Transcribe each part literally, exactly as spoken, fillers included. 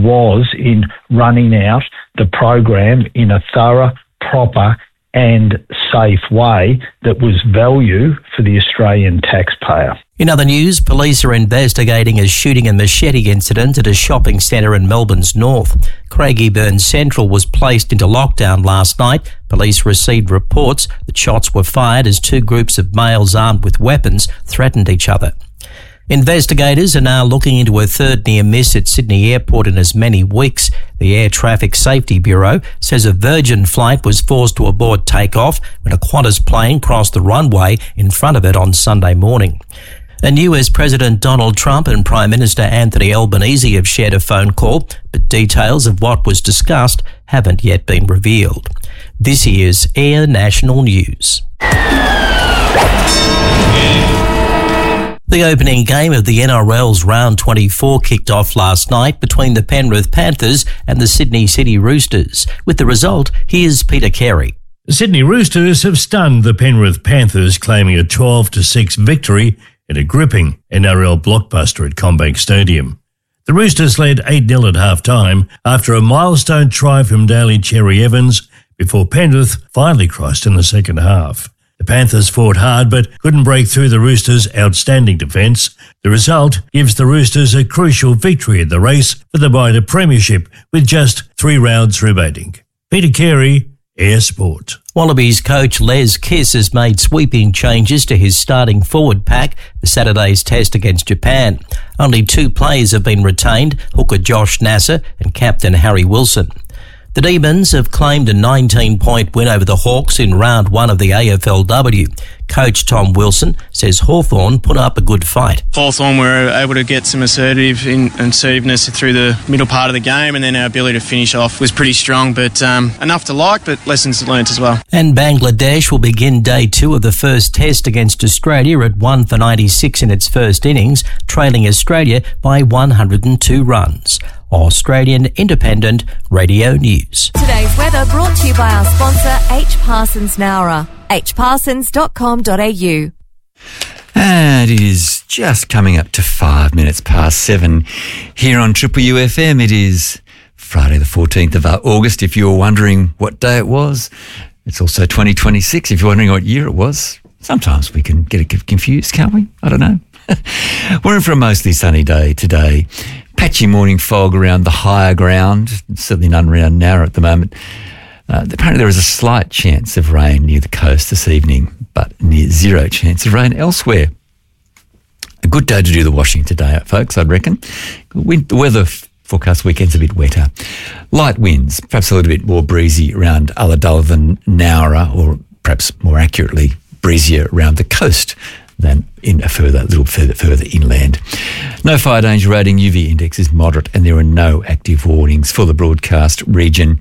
was in running out the program in a thorough, proper and safe way that was value for the Australian taxpayer. In other news, police are investigating a shooting and machete incident at a shopping centre in Melbourne's north. Craigieburn Central was placed into lockdown last night. Police received reports that shots were fired as two groups of males armed with weapons threatened each other. Investigators are now looking into a third near miss at Sydney Airport in as many weeks. The Air Traffic Safety Bureau says a Virgin flight was forced to abort takeoff when a Qantas plane crossed the runway in front of it on Sunday morning. And U S President Donald Trump and Prime Minister Anthony Albanese have shared a phone call, but details of what was discussed haven't yet been revealed. This is Air National News. The opening game of the N R L's Round twenty-four kicked off last night between the Penrith Panthers and the Sydney City Roosters. With the result, here's Peter Carey. The Sydney Roosters have stunned the Penrith Panthers, claiming a twelve to six victory in a gripping N R L blockbuster at CommBank Stadium. The Roosters led eight nil at half-time after a milestone try from Daly Cherry Evans before Penrith finally crossed in the second half. The Panthers fought hard but couldn't break through the Roosters' outstanding defence. The result gives the Roosters a crucial victory in the race for the minor premiership with just three rounds remaining. Peter Carey, Air Sport. Wallabies coach Les Kiss has made sweeping changes to his starting forward pack for Saturday's test against Japan. Only two players have been retained, hooker Josh Nasser and captain Harry Wilson. The Demons have claimed a nineteen-point win over the Hawks in round one of the A F L W. Coach Tom Wilson says Hawthorn put up a good fight. Hawthorn were able to get some assertive in, assertiveness through the middle part of the game, and then our ability to finish off was pretty strong, but um, enough to like, but lessons learnt as well. And Bangladesh will begin day two of the first test against Australia at one for ninety-six in its first innings, trailing Australia by one hundred two runs. Australian Independent Radio News. Today's weather brought to you by our sponsor H Parsons Nowra, h parsons dot com dot a u. And it is just coming up to five minutes past seven here on Triple U F M. It is Friday the fourteenth of August, if you were wondering what day it was. It's also twenty twenty-six, if you're wondering what year it was. Sometimes we can get it confused, can't we? I don't know. We're in for a mostly sunny day today. Patchy morning fog around the higher ground, certainly none around Nowra at the moment. Uh, apparently there is a slight chance of rain near the coast this evening, but near zero chance of rain elsewhere. A good day to do the washing today, folks, I'd reckon. Wind, the weather forecast weekend's a bit wetter. Light winds, perhaps a little bit more breezy around Ulladulla than Nowra, or perhaps more accurately, breezier around the coast than in a further, little further, further inland. No fire danger rating, U V index is moderate, and there are no active warnings for the broadcast region.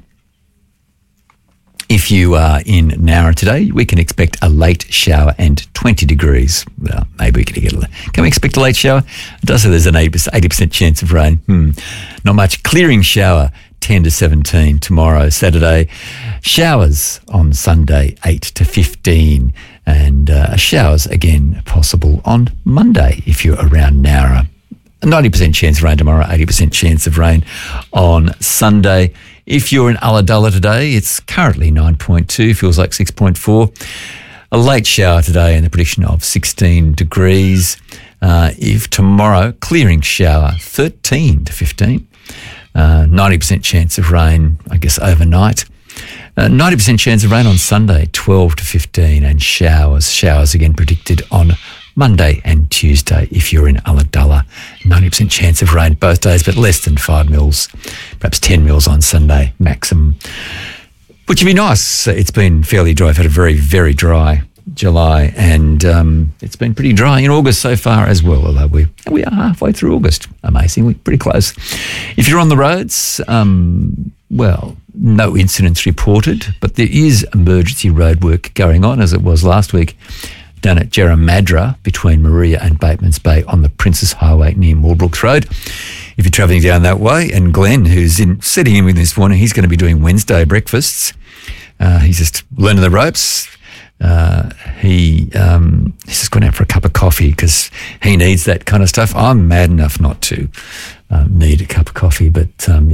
If you are in Nowra today, we can expect a late shower and twenty degrees. Well, maybe we can get a, can we expect a late shower? It does say there's an eighty percent chance of rain. Hmm. Not much. Clearing shower, ten to seventeen tomorrow, Saturday. Showers on Sunday, eight to fifteen. And uh, showers again possible on Monday if you're around Nowra. A ninety percent chance of rain tomorrow, eighty percent chance of rain on Sunday. If you're in Ulladulla today, it's currently nine point two, feels like six point four. A late shower today and a prediction of sixteen degrees. Uh, if tomorrow, clearing shower, thirteen to fifteen. Uh, ninety percent chance of rain, I guess, overnight. Uh, ninety percent chance of rain on Sunday, twelve to fifteen, and showers. Showers again predicted on Monday and Tuesday if you're in Ulladulla. ninety percent chance of rain both days, but less than five mils, perhaps ten mils on Sunday maximum, which would be nice. It's been fairly dry. I've had a very, very dry July, and um, it's been pretty dry in August so far as well, although we we are halfway through August. Amazingly, pretty close. If you're on the roads, um, well, no incidents reported, but there is emergency road work going on, as it was last week, down at Jerramadra between Maria and Batemans Bay on the Princes Highway near Moorbrooks Road. If you're travelling down that way, and Glenn, who's in sitting in with this morning, he's going to be doing Wednesday breakfasts. Uh, he's just learning the ropes. Uh, he um, he's just gone out for a cup of coffee because he needs that kind of stuff. I'm mad enough not to um, need a cup of coffee, but um,